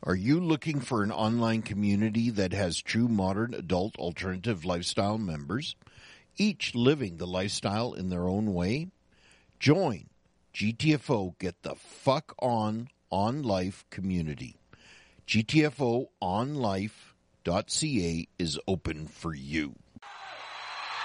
Are you looking for an online community that has true modern adult alternative lifestyle members, each living the lifestyle in their own way? Join GTFO Get the Fuck On Life community. GTFOonlife.ca is open for you.